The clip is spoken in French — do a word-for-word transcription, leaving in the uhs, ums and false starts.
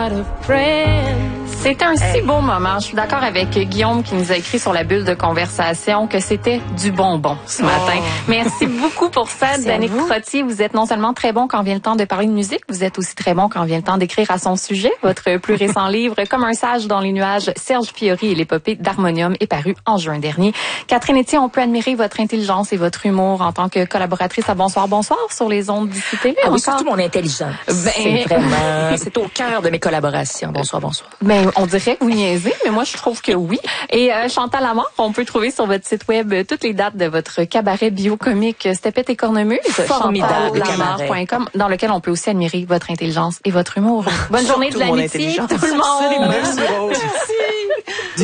C'était un si beau moment. Je suis d'accord avec Guillaume qui nous a écrit sur la bulle de conversation que c'était du bonbon ce matin. Oh. Merci beaucoup pour ça, Danick Trottier. Vous êtes non seulement très bon quand vient le temps de parler de musique, vous êtes aussi très bon quand vient le temps d'écrire à son sujet. Votre plus récent livre, Comme un sage dans les nuages, Serge Fiori et l'épopée d'Harmonium, est paru en juin dernier. Catherine Etier, on peut admirer votre intelligence et votre humour en tant que collaboratrice à Bonsoir, Bonsoir sur les ondes d'ici T V. Ah oui, surtout mon intelligence. Ben... C'est vraiment, c'est au cœur de mes collaborations. Bonsoir, bonsoir. Ben, on dirait que vous niaisez, mais moi, je trouve que oui. Et euh, Chantal Lamarre, on peut trouver sur votre site web euh, toutes les dates de votre cabaret biocomique Stepette et Cornemuse, formidable chantal point com, dans lequel on peut aussi admirer votre intelligence et votre humour. Bonne journée de l'amitié, tout le monde. Merci, Rose.